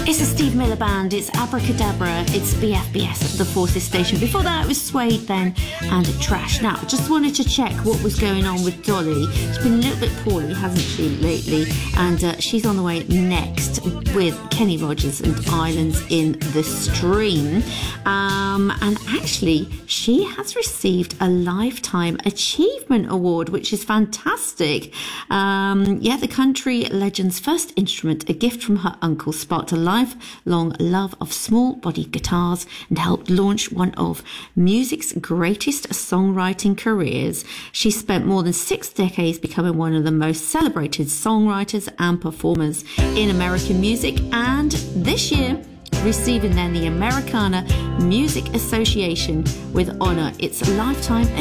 It's a Steve Miller Band, it's Abracadabra, it's BFBS, the Forces Station. Before that, it was Suede then, and Trash. Now, just wanted to check what was going on with Dolly. She's been a little bit poorly, hasn't she, lately? And she's on the way next with Kenny Rogers and Islands in the Stream. And actually, she has received a Lifetime Achievement Award, which is fantastic. The country legend's first instrument, a gift from her uncle, sparked a lifelong love of small-bodied guitars and helped launch one of music's greatest songwriting careers. She spent more than 6 decades becoming one of the most celebrated songwriters and performers in American music, and this year receiving then the Americana Music Association with honor its Lifetime